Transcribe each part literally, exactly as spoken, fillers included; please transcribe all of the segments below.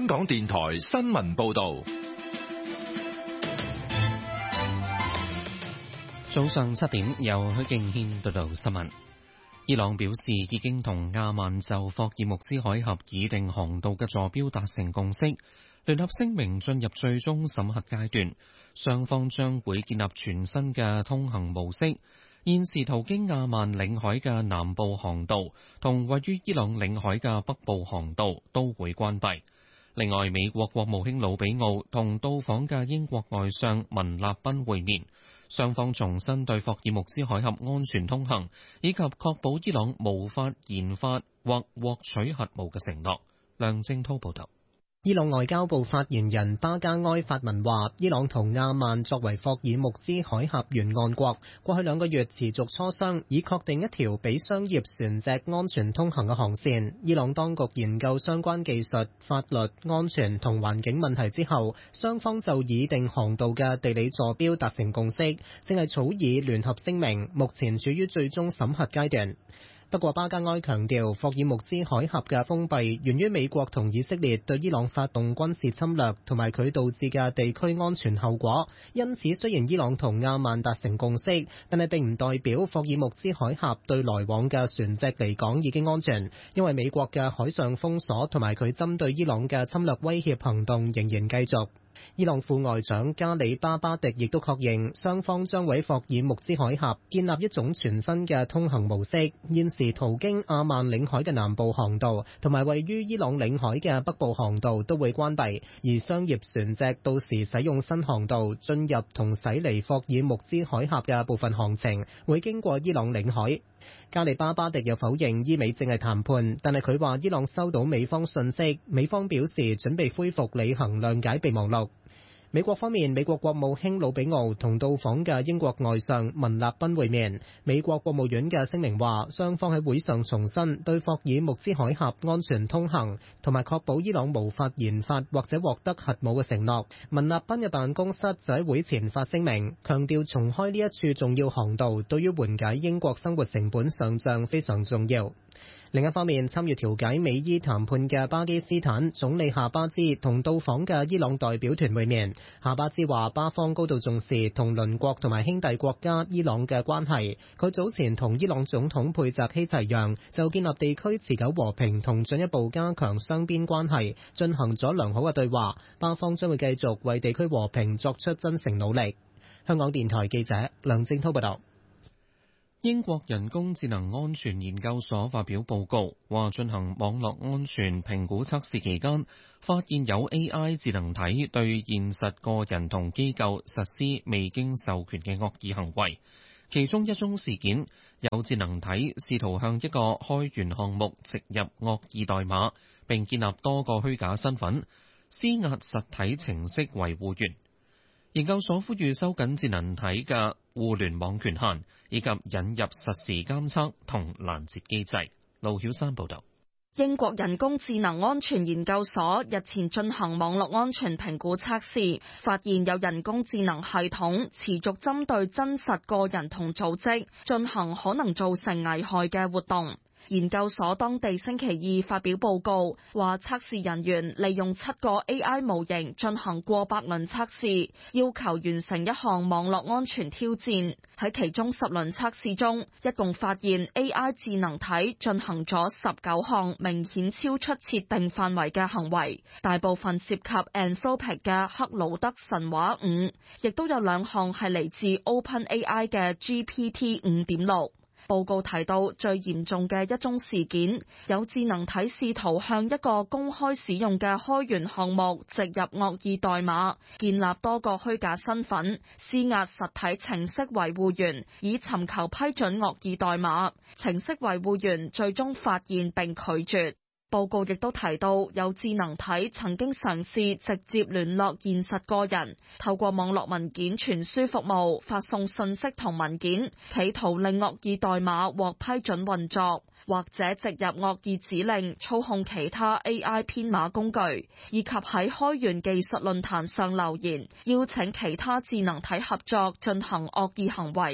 港電台新聞報道。 早上七點，由許敬軒報道新聞。伊朗表示已經同阿曼就霍爾木茲海峽擬定航道嘅坐標達成共識，聯合聲明進入最終審核階段，雙方將會建立全新嘅通行模式。現時途經阿曼領海嘅南部航道同位於伊朗領海嘅北部航道都會關閉。另外，美國國務卿魯比奧同到訪嘅英國外相文立賓會面，雙方重申對霍爾木茲海峽安全通行以及確保伊朗無法研發或獲取核武嘅承諾。梁正滔報導。 伊朗外交部發言人巴加埃發文話，伊朗同阿曼作為霍爾木茲海峽沿岸國，過去兩個月持續磋商，以確定一條俾商業船隻安全通行嘅航線。伊朗當局研究相關技術、法律、安全同環境問題之後，雙方就擬定航道嘅地理坐標達成共識，正係草擬聯合聲明，目前處於最終審核階段。不過巴加埃強調，霍爾木茲海峽嘅封閉源於美國同以色列對伊朗發動軍事侵略同埋佢導致嘅地區安全後果。因此，雖然伊朗同阿曼達成共識，但係並唔代表霍爾木茲海峽對來往嘅船隻嚟講已經安全，因為美國嘅海上封鎖同埋佢針對伊朗嘅侵略威脅行動仍然繼續。伊朗副外長加里巴巴迪亦都確認，雙方將喺霍爾木茲海峽建立一種全新嘅通行模式。現時途經阿曼領海嘅南部航道同埋位於伊朗領海嘅北部航道都會關閉，而商業船隻到時使用新航道進入同駛離霍爾木茲海峽嘅部分航程會經過伊朗領海。加里巴巴迪又否認伊美正係談判，但係佢話伊朗收到美方訊息，美方表示準備恢復履行諒解備忘錄。美國方面，美國國務卿魯比奧同到訪嘅英國外相文立賓會面。美國國務院嘅聲明話，雙方喺會上重申對霍爾木茲海峽安全通行同埋確保伊朗無法研發或者獲得核武嘅承諾。文立賓嘅辦公室就喺會前發聲明，強調重開呢一處重要航道對於緩解英國生活成本上漲非常重要。另一方面，參與調解美伊談判嘅巴基斯坦總理夏巴茲同到訪嘅伊朗代表團會面。夏巴茲話，巴方高度重視同鄰國同埋兄弟國家伊朗嘅關係。佢早前同伊朗總統佩澤希齊揚就建立地區持久和平同進一步加強雙邊關係進行咗良好嘅對話。巴方將會繼續為地區和平作出真誠努力。香港電台記者梁正滔報道。 英國人工智能安全研究所發表報告，話進行網絡安全評估測試期間，發現有 A I 智能體對現實個人同機構實施未經授權嘅惡意行為。其中一宗事件，有智能體試圖向一個開源項目植入惡意代碼，並建立多個虛假身份，施壓實體程式維護員。研究所呼籲收緊智能體嘅互聯網權限，以及引入實時監測同攔截機制。盧曉山報導。 英國人工智能安全研究所日前進行網絡安全評估測試，發現有人工智能系統持續針對真實個人同組織進行可能造成危害嘅活動。研究所當地星期二發表報告，話測試人員利用七個 A I 模型進行過百輪測試，要求完成一項網絡安全挑戰。喺其中十輪測試中，一共發現 A I 智能體進行咗十九項明顯超出設定範圍嘅行為，大部分涉及 Anthropic 嘅克魯德神話五，亦都有兩項係嚟自 OpenAI 嘅 G P T 五點六。報告提到最嚴重嘅一宗事件，有智能體試圖向一個公開使用嘅開源項目植入惡意代碼，建立多個虛假身份，施壓實體程式維護員，以尋求批准惡意代碼。程式維護員最終發現並拒絕。報告亦都提到，有智能體曾經嘗試直接聯絡現實個人，透過網絡文件傳輸服務發送信息同文件，企圖令惡意代碼獲批准運作，或者植入惡意指令操控其他 A I 編碼工具，以及喺開源技術論壇上留言，邀請其他智能體合作進行惡意行為。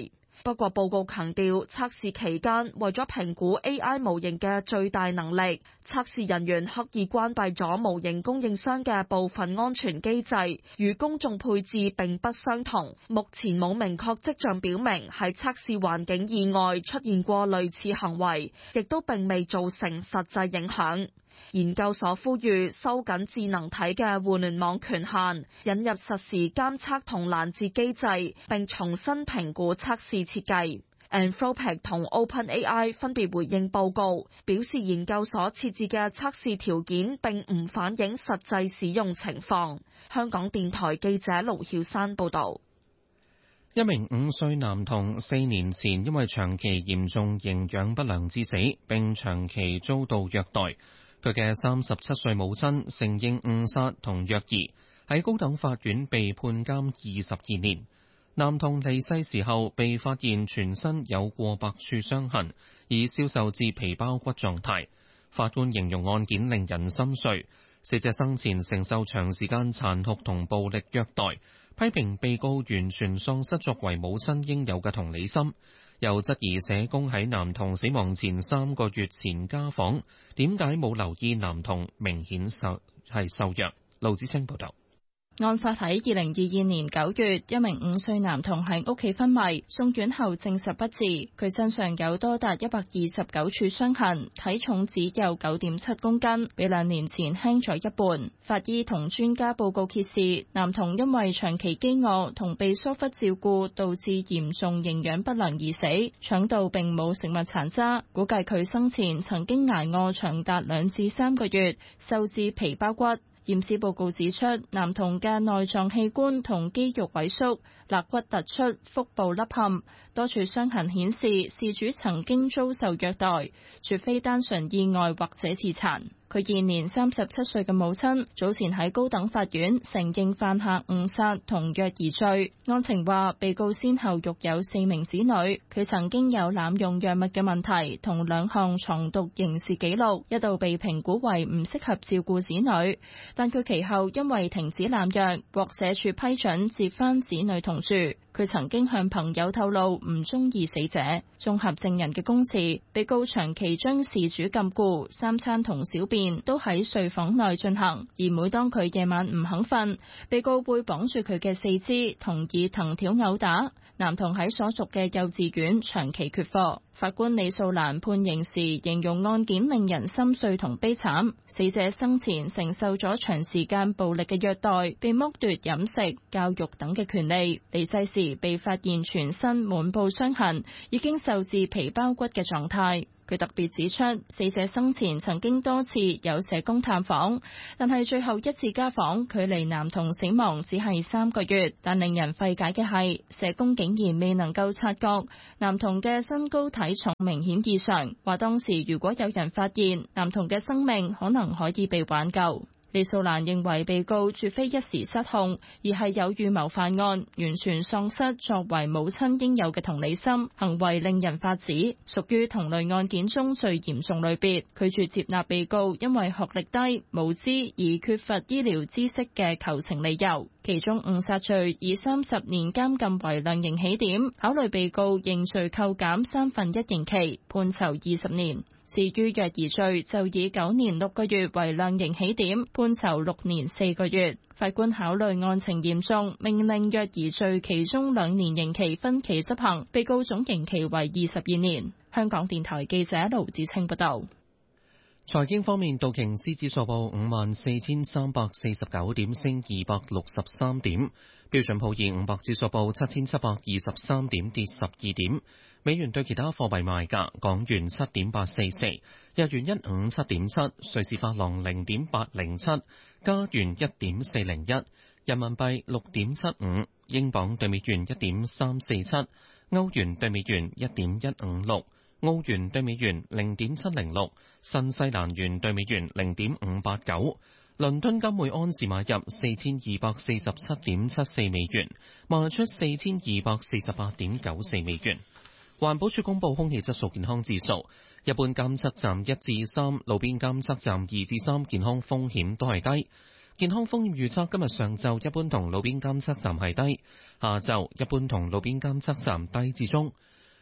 不過報告強調，測試期間為咗評估 A I 模型嘅最大能力，測試人員刻意關閉咗模型供應商嘅部分安全機制，與公眾配置並不相同。目前冇明確跡象表明喺測試環境以外出現過類似行為，亦都並未造成實際影響。研究所呼籲收緊智能體嘅互聯網權限，引入實時監測同攔截機制，並重新評估測試設計。Anthropic 同 OpenAI 分別回應報告，表示研究所設置嘅測試條件並唔反映實際使用情況。香港電台記者盧曉山報導。 一名五歲男童四年前因為長期嚴重營養不良致死，並長期遭到虐待。佢嘅三十七歲母親承認誤殺同虐兒，喺高等法院被判監二十二年。男童離世時候被發現全身有過百處傷痕，已消瘦至皮包骨狀態。法官形容案件令人心碎，死者生前承受長時間殘酷同暴力虐待，批評被告完全喪失作為母親應有嘅同理心。又質疑社工喺男童死亡前三個月前家訪，點解冇留意男童明顯瘦係瘦弱？盧子清報道。 案發喺二零二二年九月，一名五歲男童喺屋企昏迷，送院後證實不治。佢身上有多達一百二十九處傷痕，體重只有九點七公斤，比兩年前輕咗一半。法醫同專家報告揭示，男童因為長期飢餓同被疏忽照顧，導致嚴重營養不良而死，腸道並冇食物殘渣，估計佢生前曾經挨餓長達兩至三個月，瘦至皮包骨。驗屍報告指出，男童嘅內臟器官同肌肉萎縮，肋骨突出，腹部凹陷，多處傷痕顯示事主曾經遭受虐待，絕非單純意外或者自殘。佢現年三十七歲嘅母親早前喺高等法院承認犯下誤殺同虐兒罪。案情話，被告先後育有四名子女，佢曾經有濫用藥物嘅問題同兩項藏毒刑事記錄，一度被評估為唔適合照顧子女。但佢其後因為停止濫藥，獲社署批准接返子女同住。佢曾經向朋友透露唔中意死者。綜合證人嘅供詞，被告長期將事主禁錮，三餐同小便都喺睡房內進行，而每當佢夜晚唔肯瞓，被告會綁住佢嘅四肢，同以藤條毆打。男童喺所屬嘅幼稚園長期缺課。法官李素蘭判刑時形容案件令人心碎同悲慘，死者生前承受咗長時間暴力嘅虐待，被剝奪飲食、教育等嘅權利，離世時被發現全身滿布傷痕，已經瘦至皮包骨嘅狀態。佢特別指出，死者生前曾經多次有社工探訪，但係最後一次家訪距離男童死亡只係三個月。但令人費解嘅係，社工竟然未能夠察覺男童嘅身高體重明顯異常，話當時如果有人發現，男童嘅生命可能可以被挽救。李素蘭認為被告絕非一時失控，而係有預謀犯案，完全喪失作為母親應有嘅同理心，行為令人髮指，屬於同類案件中最嚴重類別。拒絕接納被告因為學歷低、無知而缺乏醫療知識嘅求情理由。其中誤殺罪以三十年監禁為量刑起點，考慮被告認罪扣減三分一刑期，判囚二十年。至於虐兒罪就以九年六個月為量刑起點，判囚六年四個月。法官考慮案情嚴重，命令虐兒罪其中兩年刑期分期執行，被告總刑期為二十二年。香港電台記者盧子清報道。 財經方面，道瓊斯指數報五萬四千三百四十九點，升二百六十三點；標準普爾五百指數報七千七百二十三點，跌十二點。美元對其他貨幣賣價：港元七點八四四，日元一五七點七，瑞士法郎零點八零七，加元一點四零一，人民幣六點七五，英鎊對美元一點三四七，歐元對美元一點一五六。澳元對美元零點七零六，新西蘭元對美元零點五八九。倫敦金每安士買入四千二百四十七點七四美元，賣出四千二百四十八點九四美元。環保署公布空氣質素健康指數，一般監測站一至三，路邊監測站二至三，健康風險都係低。健康風險預測今日上晝一般同路邊監測站係低，下晝一般同路邊監測站低至中。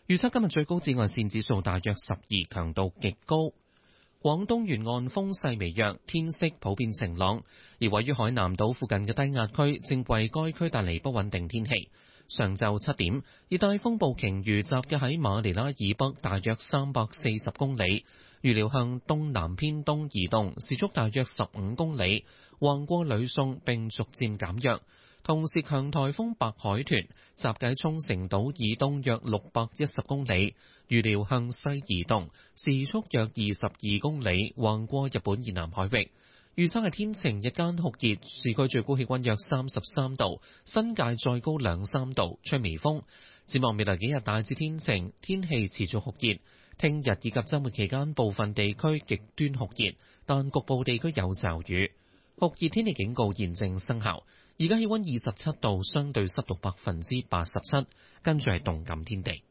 預測今日最高紫外線指數大約十二，強度極高。廣東沿岸風勢微弱，天色普遍晴朗，而位於海南島附近嘅低壓區正為該區帶嚟不穩定天氣。上晝七點，熱帶風暴鯨魚集結喺馬尼拉以北大約三百四十公里，預料向東南偏東移動，時速大約十五公里，橫過呂宋並逐漸減弱。同時，強颱風白海豚集結喺沖繩島以東約六百一十公里，預料向西移動，時速約二十二公里，橫過日本以南海域。預測係天晴，日間酷熱，市區最高氣溫約三十三度，新界再高兩三度，吹微風。展望未來幾日大致天晴，天氣持續酷熱。聽日以及週末期間，部分地區極端酷熱，但局部地區有驟雨。酷熱天氣警告現正生效。而家氣溫二十七度，相對濕度百分之八十七。跟住係動感天地。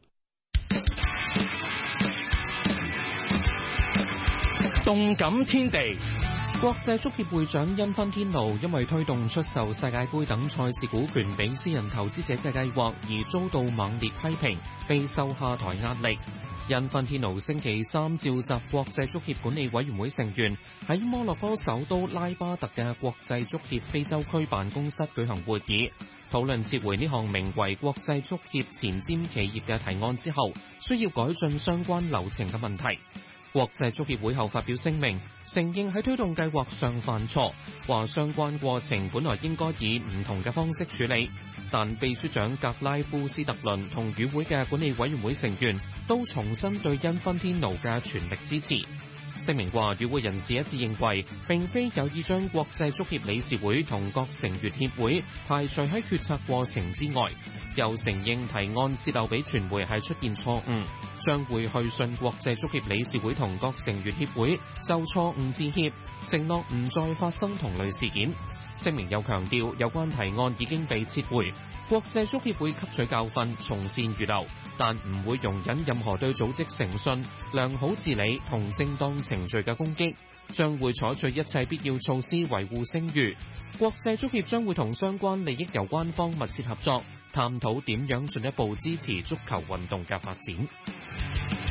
動感天地。 國際足協會長因芬天奴因為推動出售世界盃等賽事股權俾私人投資者嘅計劃而遭到猛烈批評，備受下台壓力。因芬天奴星期三召集國際足協管理委員會成員喺摩洛哥首都拉巴特嘅國際足協非洲區辦公室舉行會議，討論撤回呢項名為國際足協前瞻企業嘅提案之後，需要改進相關流程嘅問題。國際足協會後發表聲明，承認喺推動計劃上犯錯，話相關過程本來應該以唔同嘅方式處理，但秘書長格拉夫斯特倫同與會嘅管理委員會成員都重申對因芬天奴嘅全力支持。聲明話，與會人士一致認為，並非有意將國際足協理事會同各成員協會排除喺決策過程之外，又承認提案洩漏俾傳媒係出現錯誤，將會去信國際足協理事會同各成員協會就錯誤致歉，承諾唔再發生同類事件。聲明又強調，有關提案已經被撤回，國際足協會吸取教訓，從善如流，但唔會容忍任何對組織誠信、良好治理同正當程序嘅攻擊，將會採取一切必要措施維護聲譽。國際足協將會同相關利益攸關方密切合作，探討點樣進一步支持足球運動嘅發展。